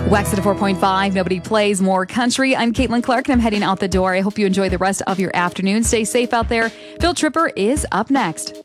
Wax at a 4.5. Nobody plays more country. I'm Caitlin Clark, and I'm heading out the door. I hope you enjoy the rest of your afternoon. Stay safe out there. Bill Tripper is up next.